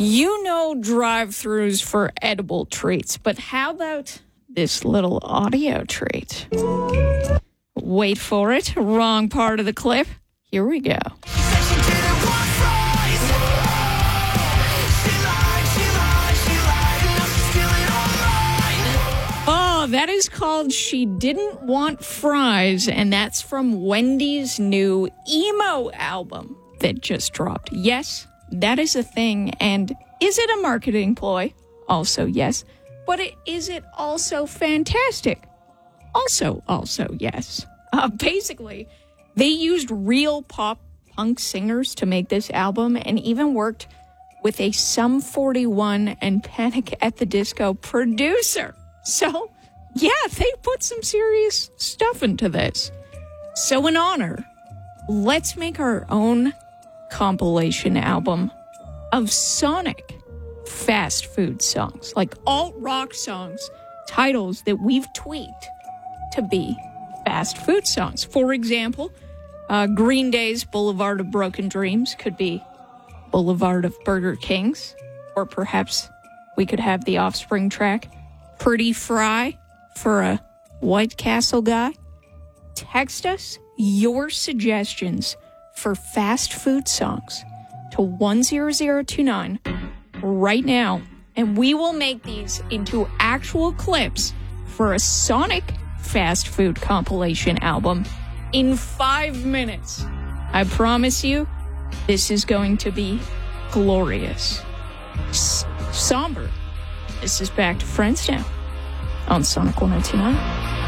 You know drive-thrus for edible treats, but how about this little audio treat? Wait for it. Wrong part of the clip. Here we go. Oh, that is called She Didn't Want Fries, and that's from Wendy's new emo album that just dropped. Yes, that is a thing, and is it a marketing ploy? Also, yes. But is it also fantastic? Also, yes. Basically, they used real pop punk singers to make this album and even worked with a Sum 41 and Panic at the Disco producer. So, yeah, they put some serious stuff into this. So in honor, let's make our own compilation album of Sonic fast food songs, like alt-rock songs, titles that we've tweaked to be fast food songs. For example, Green Day's Boulevard of Broken Dreams could be Boulevard of Burger Kings, or perhaps we could have the Offspring track, Pretty Fry, for a White Castle guy. Text us your suggestions for fast food songs to 10029 right now, and we will make these into actual clips for a Sonic fast food compilation album in 5 minutes. I promise you, this is going to be glorious. Somber. This is Back to Friends now on Sonic 102.9.